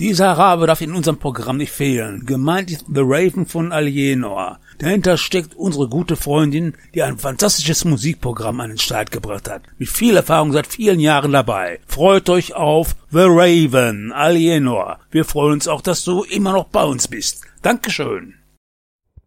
Dieser Rabe darf in unserem Programm nicht fehlen. Gemeint ist The Raven von Alienor. Dahinter steckt unsere gute Freundin, die ein fantastisches Musikprogramm an den Start gebracht hat. Mit viel Erfahrung seit vielen Jahren dabei. Freut euch auf The Raven, Alienor. Wir freuen uns auch, dass du immer noch bei uns bist. Dankeschön.